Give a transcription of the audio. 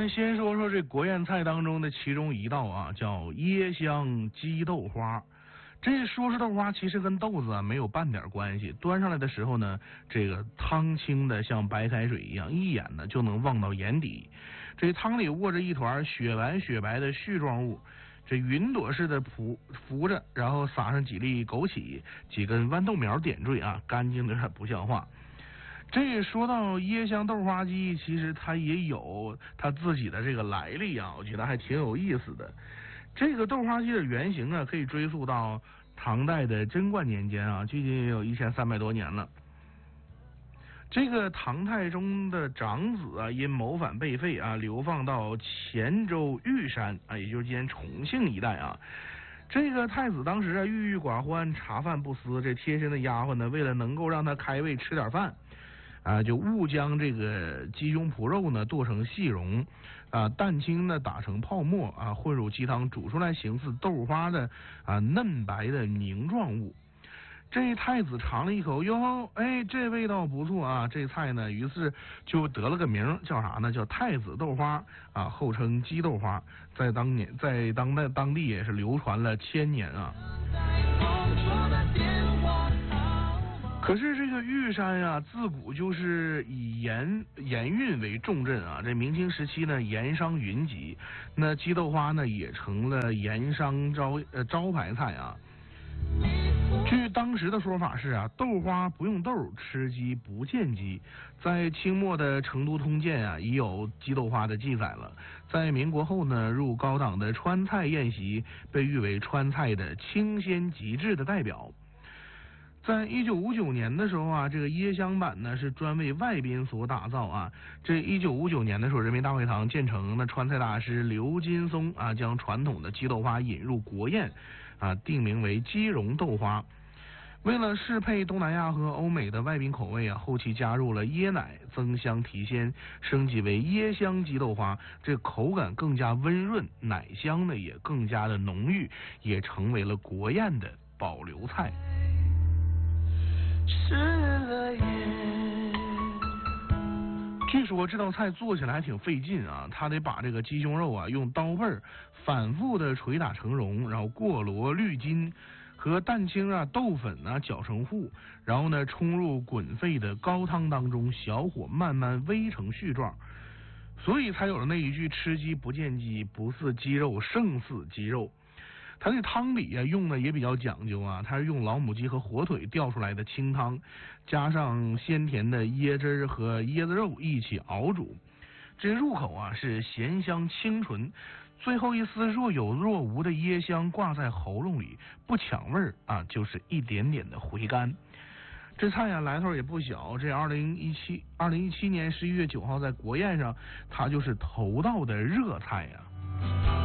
咱先说说这国宴菜当中的其中一道啊，叫椰香鸡豆花。这说是豆花，其实跟豆子啊没有半点关系。端上来的时候呢，这个汤清的像白开水一样，一眼呢就能望到眼底。这汤里卧着一团雪白雪白的絮状物，这云朵似的浮着，然后撒上几粒枸杞，几根豌豆苗点缀啊，干净的不像话。这说到椰香豆花鸡，其实它也有它自己的这个来历啊，我觉得还挺有意思的。这个豆花鸡的原型啊，可以追溯到唐代的贞观年间啊，距今也有1300多年了。这个唐太宗的长子啊，因谋反被废啊，流放到黔州玉山啊，也就是今天重庆一带啊。这个太子当时啊郁郁寡欢，茶饭不思，这贴身的丫鬟呢，为了能够让他开胃吃点饭啊，就误将这个鸡胸脯肉呢剁成细蓉啊，蛋清呢打成泡沫啊，混入鸡汤煮出来，形似豆花的啊嫩白的凝状物。这太子尝了一口，哟，哎，这味道不错啊！这菜呢，于是就得了个名，叫啥呢？叫太子豆花啊，后称鸡豆花，在当地也是流传了1000年啊。可是这个玉山呀，自古就是以盐运为重镇啊。这明清时期呢，盐商云集，那鸡豆花呢也成了盐商招牌菜啊。据当时的说法是啊，豆花不用豆，吃鸡不见鸡。在清末的《成都通鉴》啊，已有鸡豆花的记载了。在民国后呢，入高档的川菜宴席，被誉为川菜的清鲜极致的代表。在1959年的时候啊，这个椰香版呢是专为外宾所打造啊。这1959年的时候，人民大会堂建成的川菜大师刘金松啊，将传统的鸡豆花引入国宴啊，定名为鸡蓉豆花。为了适配东南亚和欧美的外宾口味啊，后期加入了椰奶，增香提鲜，升级为椰香鸡豆花，这口感更加温润，奶香呢也更加的浓郁，也成为了国宴的保留菜。失了眼。据说这道菜做起来还挺费劲啊，他得把这个鸡胸肉啊用刀背反复的捶打成蓉，然后过箩滤筋，和蛋清啊、豆粉啊搅成糊，然后呢冲入滚沸的高汤当中，小火慢慢煨成絮状。所以才有了那一句吃鸡不见鸡，不似鸡肉胜似鸡肉。它这汤底啊用的也比较讲究啊，它是用老母鸡和火腿调出来的清汤，加上鲜甜的椰汁和椰子肉一起熬煮。这入口啊是咸香清纯，最后一丝若有若无的椰香挂在喉咙里，不抢味儿啊，就是一点点的回甘。这菜呀来头也不小，这2017年11月9号在国宴上，它就是头道的热菜呀。